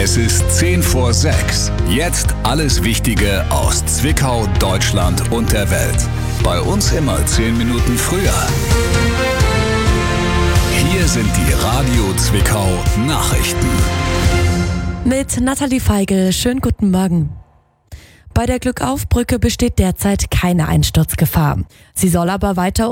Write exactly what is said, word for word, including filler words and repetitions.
Es ist zehn vor sechs. Jetzt alles Wichtige aus Zwickau, Deutschland und der Welt. Bei uns immer zehn Minuten früher. Hier sind die Radio Zwickau Nachrichten. Mit Nathalie Feigl, schönen guten Morgen. Bei der Glückauf-Brücke besteht derzeit keine Einsturzgefahr. Sie soll aber weiter